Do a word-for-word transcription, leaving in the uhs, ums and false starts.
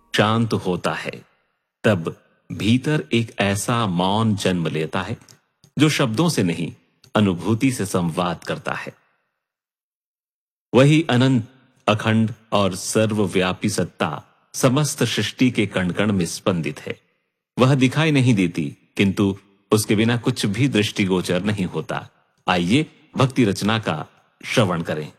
शांत होता है, तब भीतर एक ऐसा मौन जन्म लेता है जो शब्दों से नहीं, अनुभूति से संवाद करता है। वही अनंत, अखंड और सर्वव्यापी सत्ता समस्त सृष्टि के कण-कण में स्पंदित है। वह दिखाई नहीं देती, किंतु उसके बिना कुछ भी दृष्टिगोचर नहीं होता। आइए भक्ति रचना का श्रवण करें।